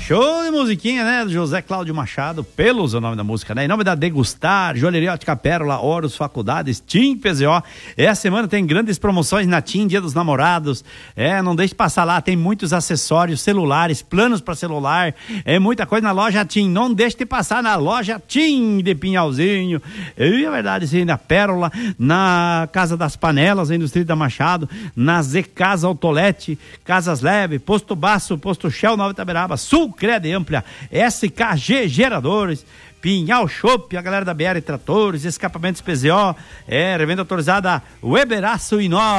Show de musiquinha, né? José Cláudio Machado, Pelos é o nome da música, né? Em nome da Degustar, Joalheria Ótica Pérola, Horus Faculdades, TIM PZO. Essa semana tem grandes promoções na TIM, Dia dos Namorados. Não deixe passar lá, tem muitos acessórios, celulares, planos para celular, muita coisa na loja TIM. Não deixe de passar na loja TIM de Pinhalzinho. E é verdade, sim, na Pérola, na Casa das Panelas, a Indústria da Machado, na Z Casa Autolete, Casas Leve, Posto Baço, Posto Shell Nova Itaberaba, Sul Crede Ampla, SKG Geradores, Pinhal Chopp, a galera da BR Tratores, Escapamentos PZO, revenda autorizada Weberaço e Nó.